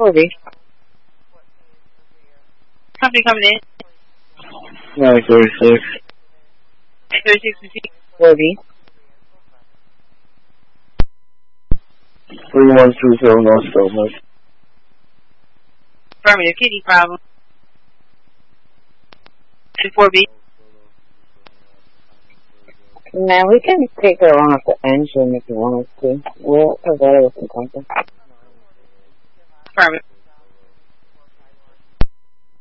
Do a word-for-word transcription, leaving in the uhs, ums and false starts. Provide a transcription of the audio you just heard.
four B. Company coming in. nine thirty-six. nine thirty-six, four B. three one two zero North Stillman. Affirmative, kidney problem. four B. Now we can take her off the engine if you want us to. We'll provide her with some content. Affirmative.